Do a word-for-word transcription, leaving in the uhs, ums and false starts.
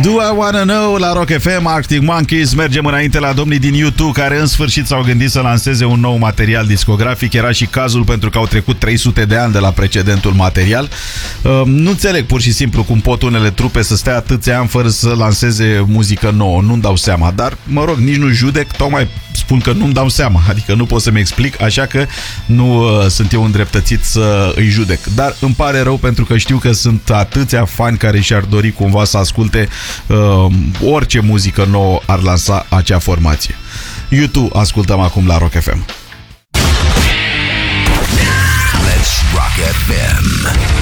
Do I Wanna Know la Rock F M, Arctic Monkeys. Mergem înainte la domnii din U doi, care în sfârșit s-au gândit să lanseze un nou material discografic. Era și cazul, pentru că au trecut trei sute de ani de la precedentul material. uh, Nu înțeleg pur și simplu cum pot unele trupe să stea atâția ani fără să lanseze muzică nouă. Nu-mi dau seama, dar mă rog, nici nu judec, tocmai spun că nu-mi dau seama. Adică nu pot să-mi explic, așa că nu uh, sunt eu îndreptățit să îi judec. Dar îmi pare rău, pentru că știu că sunt atâția fani care și-ar dori cumva să asculte uh, orice muzică nouă ar lansa acea formație. U doi ascultăm acum la Rock F M. Let's Rock F M.